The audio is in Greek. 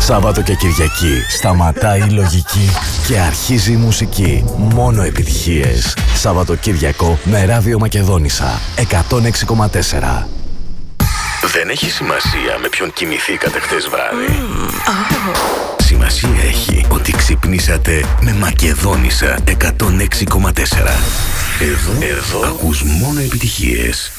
Σάββατο και Κυριακή σταματάει η λογική και αρχίζει η μουσική. Μόνο επιτυχίες. Σαββατοκύριακο με Ράδιο Μακεδόνισσα 106,4. Δεν έχει σημασία με ποιον κοιμηθήκατε χθες βράδυ. Σημασία έχει ότι ξυπνήσατε με Μακεδόνισσα 106,4. Εδώ ακούς μόνο επιτυχίες.